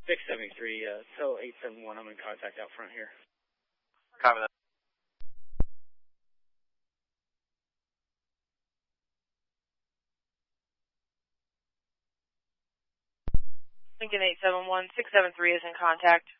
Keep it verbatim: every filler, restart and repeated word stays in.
six seventy-three, uh, cell eight seven one, I'm in contact out front here. Copy that. Lincoln eight seven one, six seven three is in contact.